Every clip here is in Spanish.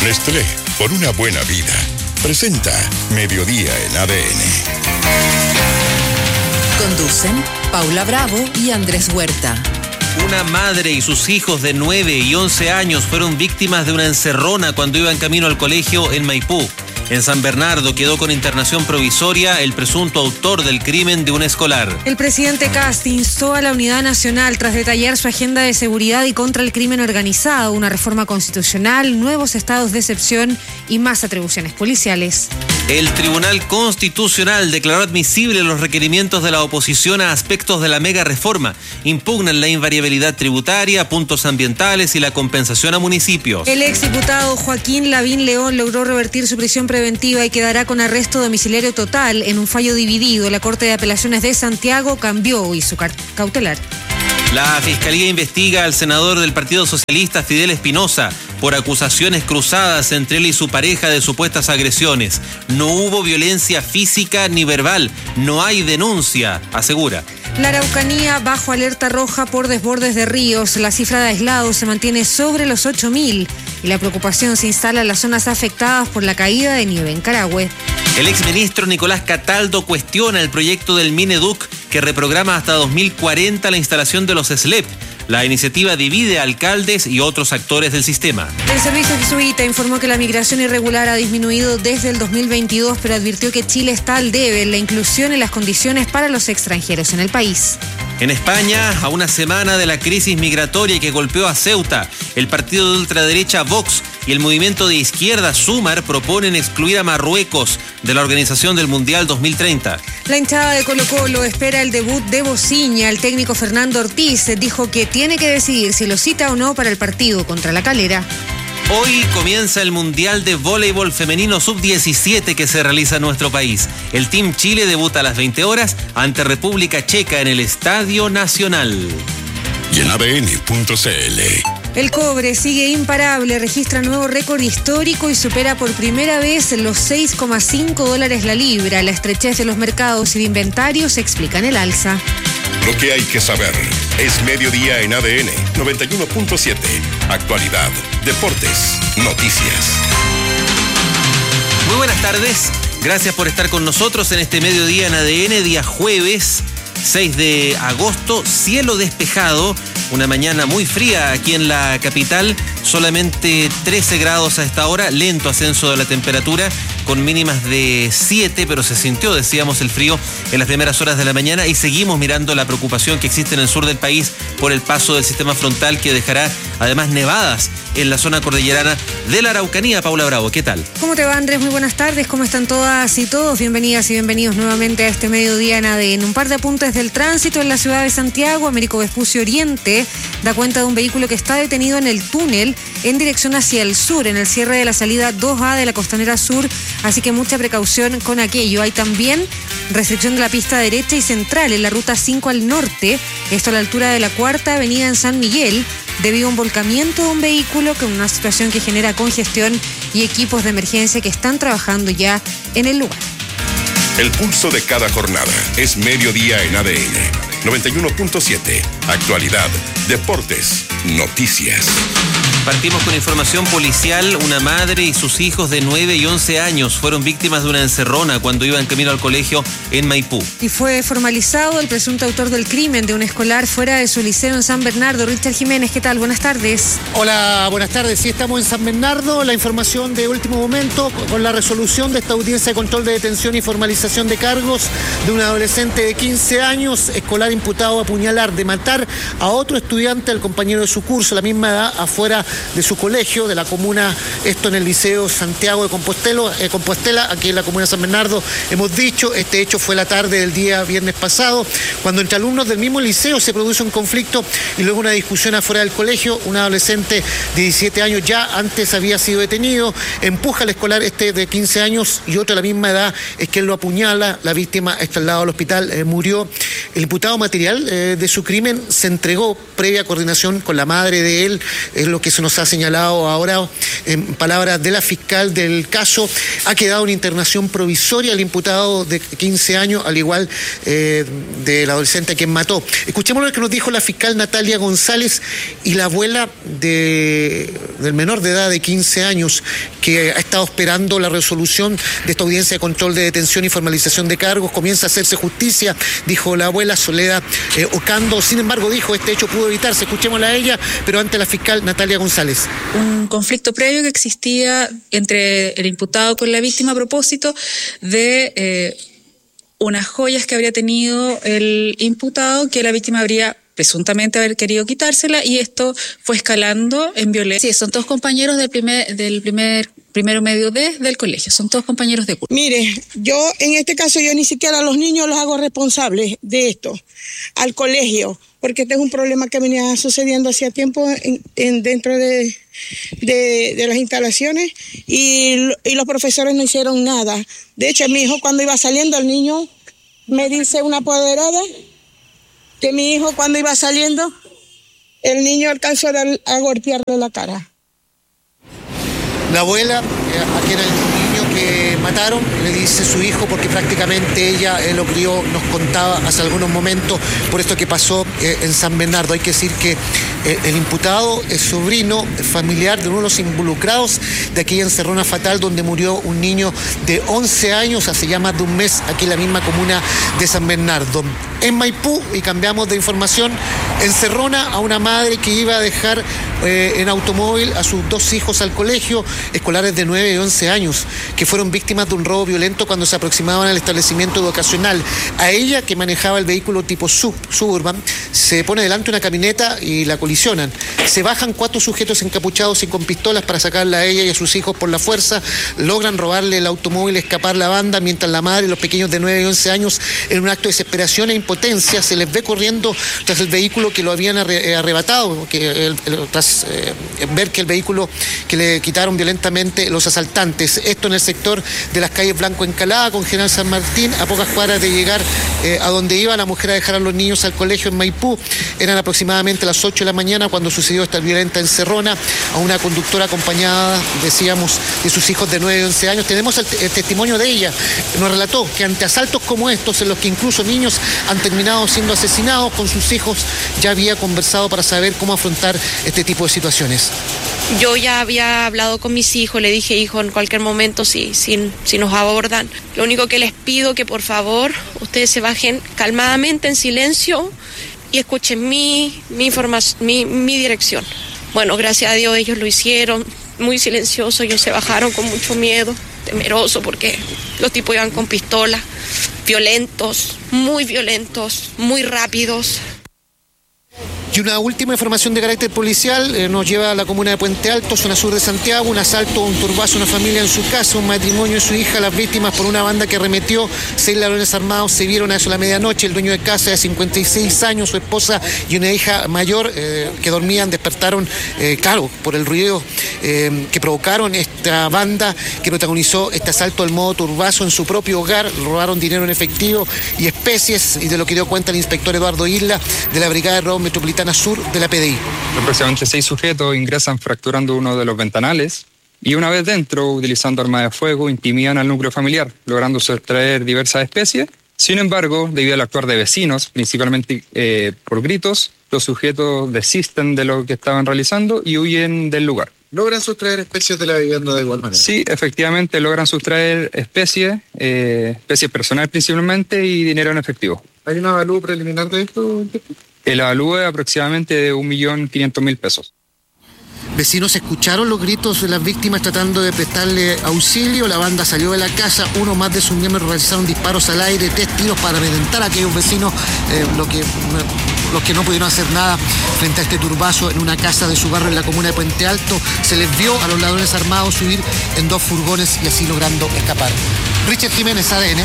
Nestlé, por una buena vida. Presenta Mediodía en ADN. Conducen Paula Bravo y Andrés Huerta. Una madre y sus hijos de 9 y 11 años fueron víctimas de una encerrona cuando iban camino al colegio en Maipú. En San Bernardo quedó con internación provisoria el presunto autor del crimen de un escolar. El presidente Kast instó a la Unidad Nacional tras detallar su agenda de seguridad y contra el crimen organizado, una reforma constitucional, nuevos estados de excepción y más atribuciones policiales. El Tribunal Constitucional declaró admisibles los requerimientos de la oposición a aspectos de la mega reforma. Impugnan la invariabilidad tributaria, puntos ambientales y la compensación a municipios. El exdiputado Joaquín Lavín León logró revertir su prisión preventiva y quedará con arresto domiciliario total en un fallo dividido. La Corte de Apelaciones de Santiago cambió hoy su cautelar. La Fiscalía investiga al senador del Partido Socialista, Fidel Espinosa, por acusaciones cruzadas entre él y su pareja de supuestas agresiones. No hubo violencia física ni verbal. No hay denuncia, asegura. La Araucanía bajo alerta roja por desbordes de ríos. La cifra de aislados se mantiene sobre los 8.000 y la preocupación se instala en las zonas afectadas por la caída de nieve en Carahue. El exministro Nicolás Cataldo cuestiona el proyecto del Mineduc que reprograma hasta 2040 la instalación de los SLEP. La iniciativa divide a alcaldes y otros actores del sistema. El Servicio Jesuita informó que la migración irregular ha disminuido desde el 2022, pero advirtió que Chile está al debe en la inclusión y las condiciones para los extranjeros en el país. En España, a una semana de la crisis migratoria que golpeó a Ceuta, el partido de ultraderecha Vox y el movimiento de izquierda Sumar proponen excluir a Marruecos de la organización del Mundial 2030. La hinchada de Colo-Colo espera el debut de Bociña. El técnico Fernando Ortiz dijo que tiene que decidir si lo cita o no para el partido contra La Calera. Hoy comienza el Mundial de Voleibol Femenino Sub-17 que se realiza en nuestro país. El Team Chile debuta a las 20 horas ante República Checa en el Estadio Nacional. Y en ADN.cl. El cobre sigue imparable, registra nuevo récord histórico y supera por primera vez los $6,5 la libra. La estrechez de los mercados y de inventarios explican el alza. Lo que hay que saber es Mediodía en ADN 91.7. Actualidad, deportes, noticias. Muy buenas tardes. Gracias por estar con nosotros en este Mediodía en ADN, día jueves 6 de agosto. Cielo despejado. Una mañana muy fría aquí en la capital, solamente 13 grados a esta hora, lento ascenso de la temperatura, con mínimas de 7, pero se sintió, decíamos, el frío en las primeras horas de la mañana y seguimos mirando la preocupación que existe en el sur del país por el paso del sistema frontal que dejará además nevadas en la zona cordillerana de la Araucanía. Paula Bravo, ¿qué tal? ¿Cómo te va, Andrés? Muy buenas tardes, ¿cómo están todas y todos? Bienvenidas y bienvenidos nuevamente a este Mediodía en ADN. Un par de apuntes del tránsito en la ciudad de Santiago. Américo Vespucio Oriente da cuenta de un vehículo que está detenido en el túnel en dirección hacia el sur, en el cierre de la salida 2A de la Costanera Sur, así que mucha precaución con aquello. Hay también restricción de la pista derecha y central en la ruta 5 al norte, esto a la altura de la Cuarta Avenida en San Miguel, debido a un volcamiento de un vehículo, con una situación que genera congestión y equipos de emergencia que están trabajando ya en el lugar. El pulso de cada jornada es Mediodía en ADN 91.7. Actualidad, deportes, noticias. Partimos con información policial. Una madre y sus hijos de 9 y 11 años fueron víctimas de una encerrona cuando iban camino al colegio en Maipú. Y fue formalizado el presunto autor del crimen de un escolar fuera de su liceo en San Bernardo. Richard Jiménez, ¿qué tal? Buenas tardes. Hola, buenas tardes. Sí, estamos en San Bernardo. La información de último momento con la resolución de esta audiencia de control de detención y formalización de cargos de un adolescente de 15 años, escolar imputado a apuñalar, de matar a otro estudiante, al compañero de su curso, la misma edad, afuera de su colegio, de la comuna, esto en el Liceo Santiago de Compostela, aquí en la comuna de San Bernardo. Hemos dicho, este hecho fue la tarde del día viernes pasado, cuando entre alumnos del mismo liceo se produce un conflicto y luego una discusión afuera del colegio. Un adolescente de 17 años ya antes había sido detenido, empuja al escolar este de 15 años y otro de la misma edad, es que él lo apuñala. La víctima está al lado del hospital, murió. El imputado material de su crimen se entregó previa coordinación con la madre de él, es lo que se nos ha señalado ahora en palabras de la fiscal del caso. Ha quedado en internación provisoria el imputado de 15 años, al igual del adolescente a quien mató. Escuchemos lo que nos dijo la fiscal Natalia González y la abuela del menor de edad de 15 años que ha estado esperando la resolución de esta audiencia de control de detención y formalización de cargos. Comienza a hacerse justicia, dijo la abuela Soledad Ocando. Sin embargo, dijo, este hecho pudo evitarse. Escuchémosla a ella, pero ante la fiscal Natalia González. Un conflicto previo que existía entre el imputado con la víctima a propósito de unas joyas que habría tenido el imputado que la víctima habría presuntamente haber querido quitársela, y esto fue escalando en violencia. Sí, son todos compañeros del primero medio del colegio, son todos compañeros de curso. Mire, yo en este caso yo ni siquiera a los niños los hago responsables de esto, al colegio, porque este es un problema que venía sucediendo hacía tiempo dentro de las instalaciones, y los profesores no hicieron nada. De hecho, mi hijo cuando iba saliendo, el niño me dice una apoderada que mi hijo cuando iba saliendo, el niño alcanzó a golpearle la cara. La abuela, a quien era el niño que mataron, le dice su hijo, porque prácticamente ella lo crió, nos contaba hace algunos momentos por esto que pasó en San Bernardo. Hay que decir que el imputado es sobrino familiar de uno de los involucrados de aquella encerrona fatal donde murió un niño de 11 años hace ya más de un mes aquí en la misma comuna de San Bernardo. En Maipú, y cambiamos de información, encerrona a una madre que iba a dejar en automóvil a sus dos hijos al colegio, escolares de 9 y 11 años, que fueron víctimas de un robo violento cuando se aproximaban al establecimiento educacional. A ella, que manejaba el vehículo tipo Suburban, se pone delante una camioneta y la colisionan. Se bajan 4 sujetos encapuchados y con pistolas para sacarla a ella y a sus hijos por la fuerza. Logran robarle el automóvil, escapar la banda, mientras la madre y los pequeños de 9 y 11 años, en un acto de desesperación e impotencia, se les ve corriendo tras el vehículo que lo habían arrebatado, tras ver que el vehículo que le quitaron violentamente los asaltantes. Esto en el sector de las calles Blanco Encalada con General San Martín, a pocas cuadras de llegar a donde iba la mujer a dejar a los niños al colegio en Maipú. Eran aproximadamente las 8 de la mañana cuando sucedió esta violenta encerrona a una conductora acompañada, decíamos, de sus hijos de 9 y 11 años. Tenemos el testimonio de ella. Nos relató que ante asaltos como estos, en los que incluso niños han terminado siendo asesinados, con sus hijos ya había conversado para saber cómo afrontar este tipo de situaciones. Yo ya había hablado con mis hijos, le dije, hijo, en cualquier momento si nos abordan, lo único que les pido que por favor ustedes se bajen calmadamente en silencio y escuchen mi dirección. Bueno, gracias a Dios ellos lo hicieron, muy silencioso, ellos se bajaron con mucho miedo, temeroso, porque los tipos iban con pistolas, violentos, muy rápidos. Y una última información de carácter policial nos lleva a la comuna de Puente Alto, zona sur de Santiago. Un asalto, un turbazo a una familia en su casa, un matrimonio y su hija, las víctimas por una banda que arremetió. 6 ladrones armados se vieron a eso la medianoche. El dueño de casa de 56 años, su esposa y una hija mayor que dormían, despertaron, claro, por el ruido que provocaron esta banda que protagonizó este asalto al modo turbazo en su propio hogar. Robaron dinero en efectivo y especies, y de lo que dio cuenta el inspector Eduardo Isla de la Brigada de Robo Metropolitana Sur de la PDI. Aproximadamente 6 sujetos ingresan fracturando uno de los ventanales y una vez dentro, utilizando armas de fuego, intimidan al núcleo familiar, logrando sustraer diversas especies. Sin embargo, debido al actuar de vecinos, principalmente por gritos, los sujetos desisten de lo que estaban realizando y huyen del lugar. ¿Logran sustraer especies de la vivienda de igual manera? Sí, efectivamente logran sustraer especies personales principalmente, y dinero en efectivo. ¿Hay un avalúo preliminar de esto? El avalúo es aproximadamente de 1.500.000 pesos. Vecinos escucharon los gritos de las víctimas tratando de prestarle auxilio. La banda salió de la casa. Uno más de sus miembros realizaron disparos al aire, 3 tiros para amedrentar a aquellos vecinos, los que no pudieron hacer nada frente a este turbazo en una casa de su barrio en la comuna de Puente Alto. Se les vio a los ladrones armados subir en 2 furgones y así logrando escapar. Richard Jiménez, ADN.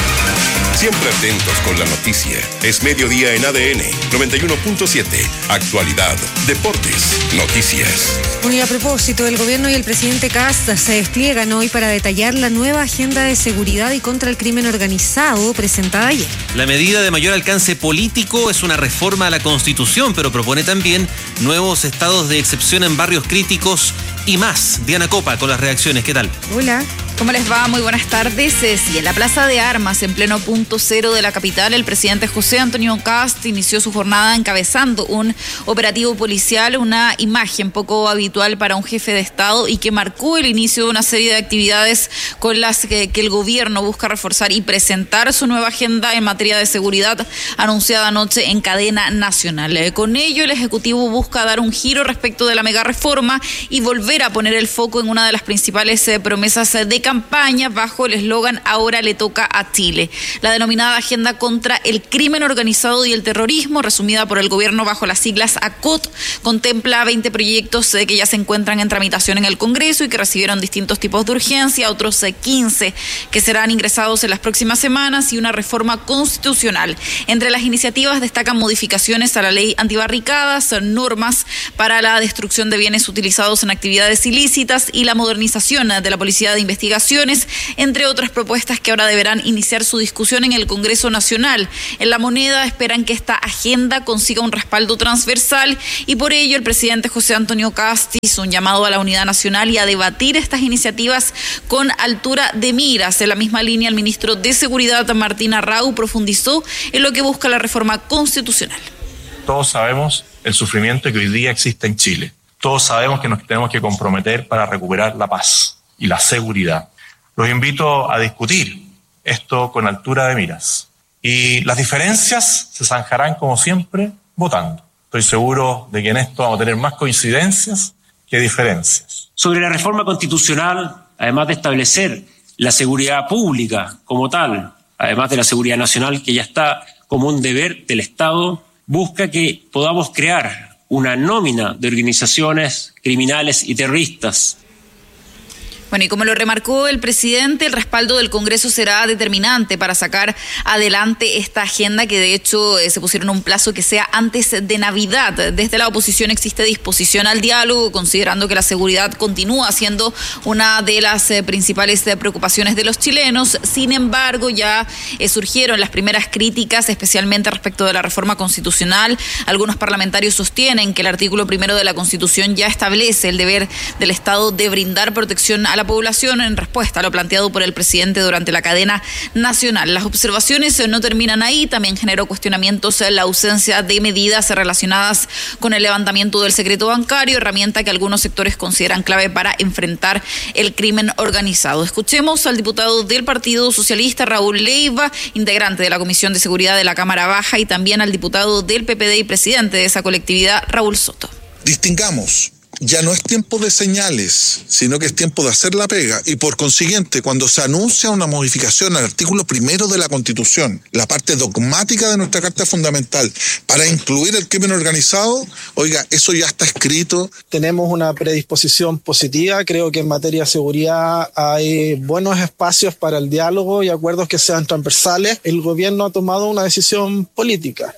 Siempre atentos con la noticia. Es mediodía en ADN 91.7. Actualidad, deportes, noticias. Muy a propósito, el gobierno y el presidente Kast se despliegan hoy para detallar la nueva agenda de seguridad y contra el crimen organizado presentada ayer. La medida de mayor alcance político es una reforma a la Constitución, pero propone también nuevos estados de excepción en barrios críticos y más. Diana Copa con las reacciones. ¿Qué tal? Hola. ¿Cómo les va? Muy buenas tardes. Sí, en la Plaza de Armas, en pleno punto cero de la capital, el presidente José Antonio Kast inició su jornada encabezando un operativo policial, una imagen poco habitual para un jefe de Estado y que marcó el inicio de una serie de actividades con las que el gobierno busca reforzar y presentar su nueva agenda en materia de seguridad anunciada anoche en cadena nacional. Con ello, el Ejecutivo busca dar un giro respecto de la mega reforma y volver a poner el foco en una de las principales promesas de campaña bajo el eslogan "Ahora le toca a Chile". La denominada Agenda contra el Crimen Organizado y el Terrorismo, resumida por el gobierno bajo las siglas ACOT, contempla 20 proyectos que ya se encuentran en tramitación en el Congreso y que recibieron distintos tipos de urgencia, otros 15 que serán ingresados en las próximas semanas y una reforma constitucional. Entre las iniciativas destacan modificaciones a la ley antibarricadas, normas para la destrucción de bienes utilizados en actividades ilícitas y la modernización de la Policía de Investigación, entre otras propuestas que ahora deberán iniciar su discusión en el Congreso Nacional. En La Moneda esperan que esta agenda consiga un respaldo transversal y por ello el presidente José Antonio Kast hizo un llamado a la unidad nacional y a debatir estas iniciativas con altura de miras. En la misma línea, el ministro de Seguridad, Martín Arrau, profundizó en lo que busca la reforma constitucional. Todos sabemos el sufrimiento que hoy día existe en Chile. Todos sabemos que nos tenemos que comprometer para recuperar la paz y la seguridad. Los invito a discutir esto con altura de miras. Y las diferencias se zanjarán, como siempre, votando. Estoy seguro de que en esto vamos a tener más coincidencias que diferencias. Sobre la reforma constitucional, además de establecer la seguridad pública como tal, además de la seguridad nacional, que ya está como un deber del Estado, busca que podamos crear una nómina de organizaciones criminales y terroristas. Bueno, y como lo remarcó el presidente, el respaldo del Congreso será determinante para sacar adelante esta agenda, que de hecho se pusieron un plazo que sea antes de Navidad. Desde la oposición existe disposición al diálogo, considerando que la seguridad continúa siendo una de las principales preocupaciones de los chilenos. Sin embargo, ya surgieron las primeras críticas, especialmente respecto de la reforma constitucional. Algunos parlamentarios sostienen que el artículo 1 de la Constitución ya establece el deber del Estado de brindar protección a la población en respuesta a lo planteado por el presidente durante la cadena nacional. Las observaciones no terminan ahí, también generó cuestionamientos la ausencia de medidas relacionadas con el levantamiento del secreto bancario, herramienta que algunos sectores consideran clave para enfrentar el crimen organizado. Escuchemos al diputado del Partido Socialista, Raúl Leiva, integrante de la Comisión de Seguridad de la Cámara Baja, y también al diputado del PPD y presidente de esa colectividad, Raúl Soto. Distingamos. Ya no es tiempo de señales, sino que es tiempo de hacer la pega. Y por consiguiente, cuando se anuncia una modificación al artículo 1 de la Constitución, la parte dogmática de nuestra Carta Fundamental, para incluir el crimen organizado, oiga, eso ya está escrito. Tenemos una predisposición positiva. Creo que en materia de seguridad hay buenos espacios para el diálogo y acuerdos que sean transversales. El gobierno ha tomado una decisión política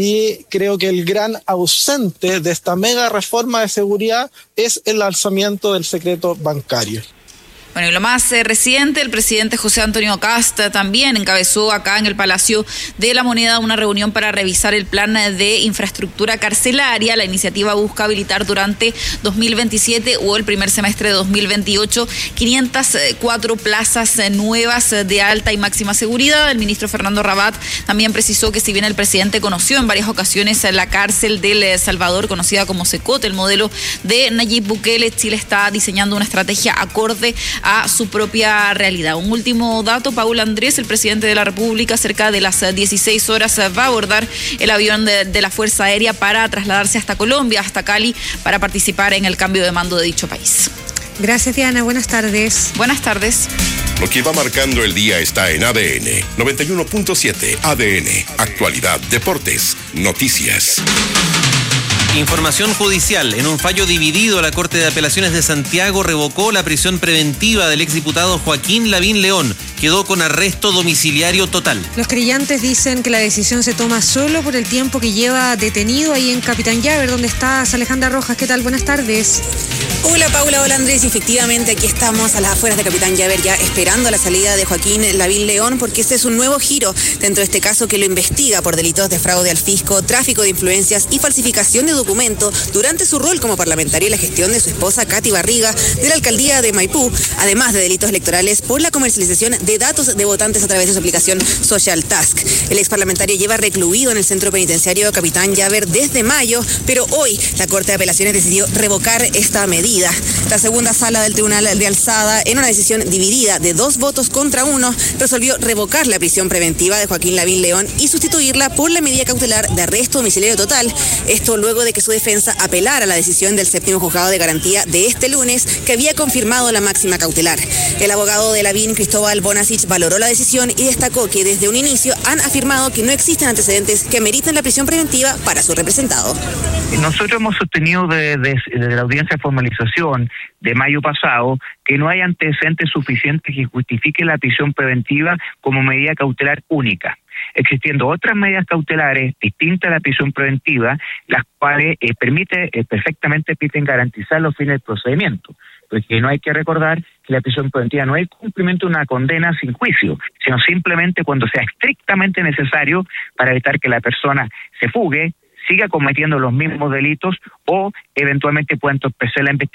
y creo que el gran ausente de esta mega reforma de seguridad es el alzamiento del secreto bancario. Bueno, y lo más reciente, el presidente José Antonio Kast también encabezó acá en el Palacio de la Moneda una reunión para revisar el plan de infraestructura carcelaria. La iniciativa busca habilitar durante 2027 o el primer semestre de 2028 504 plazas nuevas de alta y máxima seguridad. El ministro Fernando Rabat también precisó que si bien el presidente conoció en varias ocasiones la cárcel del Salvador, conocida como Secot, el modelo de Nayib Bukele, Chile está diseñando una estrategia acorde a su propia realidad. Un último dato, Paul Andrés, el presidente de la República, cerca de las 16 horas va a abordar el avión de la Fuerza Aérea para trasladarse hasta Colombia, hasta Cali, para participar en el cambio de mando de dicho país. Gracias, Diana. Buenas tardes. Buenas tardes. Lo que va marcando el día está en ADN 91.7. ADN, actualidad, deportes, noticias. Información judicial. En un fallo dividido, la Corte de Apelaciones de Santiago revocó la prisión preventiva del exdiputado Joaquín Lavín León. Quedó con arresto domiciliario total. Los querellantes dicen que la decisión se toma solo por el tiempo que lleva detenido ahí en Capitán Llaver, donde estás, Alejandra Rojas. ¿Qué tal? Buenas tardes. Hola Paula, hola Andrés. Efectivamente, aquí estamos a las afueras de Capitán Llaver ya esperando la salida de Joaquín Lavín León, porque este es un nuevo giro dentro de este caso que lo investiga por delitos de fraude al fisco, tráfico de influencias y falsificación de documentos durante su rol como parlamentario y la gestión de su esposa Katy Barriga de la alcaldía de Maipú, además de delitos electorales por la comercialización de datos de votantes a través de su aplicación Social Task. El ex parlamentario lleva recluido en el centro penitenciario Capitán Llaver desde mayo, pero hoy la Corte de Apelaciones decidió revocar esta medida. La segunda sala del Tribunal de Alzada, en una decisión dividida de 2 votos contra 1, resolvió revocar la prisión preventiva de Joaquín Lavín León y sustituirla por la medida cautelar de arresto domiciliario total. Esto luego de que su defensa apelara la decisión del 7º Juzgado de Garantía de este lunes, que había confirmado la máxima cautelar. El abogado de Lavín, Cristóbal Bonasich, valoró la decisión y destacó que desde un inicio han afirmado que no existen antecedentes que meriten la prisión preventiva para su representado. Nosotros hemos sostenido desde la audiencia de formalización de mayo pasado que no hay antecedentes suficientes que justifiquen la prisión preventiva como medida cautelar única, existiendo otras medidas cautelares distintas a la prisión preventiva, las cuales perfectamente permiten garantizar los fines del procedimiento. Porque no hay que recordar que la prisión preventiva no es el cumplimiento de una condena sin juicio, sino simplemente cuando sea estrictamente necesario para evitar que la persona se fugue, siga cometiendo los mismos delitos o eventualmente pueda entorpecer la investigación